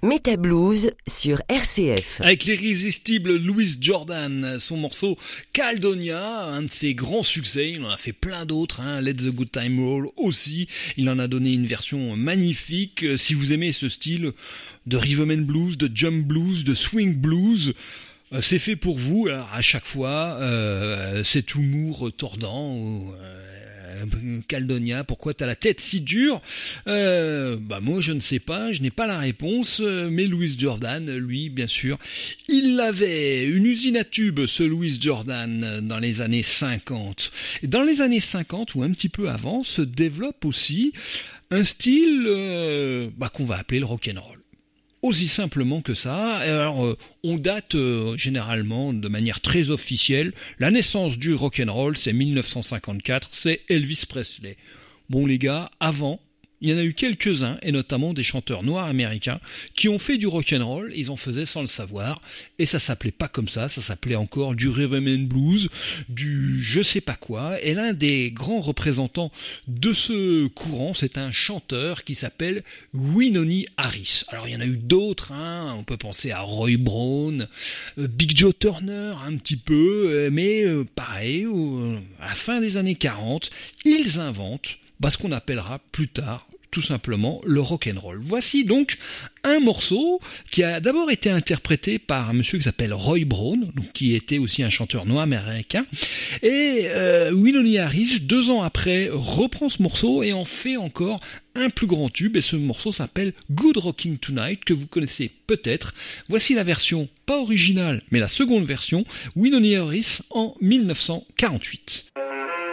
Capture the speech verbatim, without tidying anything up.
Métablues sur R C F. Avec l'irrésistible Louis Jordan, son morceau Caledonia, un de ses grands succès, il en a fait plein d'autres, hein. Let the Good Time Roll aussi, il en a donné une version magnifique. Si vous aimez ce style de rhythm and blues, de jump blues, de swing blues, c'est fait pour vous. Alors à chaque fois, euh, cet humour tordant, ou, euh, Caledonia, pourquoi t'as la tête si dure? euh, Bah moi je ne sais pas, je n'ai pas la réponse, mais Louis Jordan, lui, bien sûr, il avait une usine à tubes, ce Louis Jordan, dans les années cinquante. Et dans les années cinquante, ou un petit peu avant, se développe aussi un style euh, bah, qu'on va appeler le rock'n'roll. Aussi simplement que ça. Alors, euh, on date euh, généralement de manière très officielle. La naissance du rock'n'roll, c'est dix-neuf cent cinquante-quatre, c'est Elvis Presley. Bon les gars, avant, il y en a eu quelques-uns, et notamment des chanteurs noirs américains, qui ont fait du rock'n'roll, ils en faisaient sans le savoir, et ça s'appelait pas comme ça, ça s'appelait encore du rhythm and blues, du je sais pas quoi, et l'un des grands représentants de ce courant, c'est un chanteur qui s'appelle Wynonie Harris. Alors il y en a eu d'autres, hein, on peut penser à Roy Brown, euh, Big Joe Turner un petit peu, euh, mais euh, pareil, euh, à la fin des années quarante, ils inventent bah, ce qu'on appellera plus tard tout simplement le rock'n'roll. Voici donc un morceau qui a d'abord été interprété par un monsieur qui s'appelle Roy Brown, donc qui était aussi un chanteur noir américain, et euh, Wynonie Harris, deux ans après, reprend ce morceau et en fait encore un plus grand tube, et ce morceau s'appelle Good Rockin' Tonight, que vous connaissez peut-être. Voici la version, pas originale, mais la seconde version, Wynonie Harris en dix-neuf cent quarante-huit.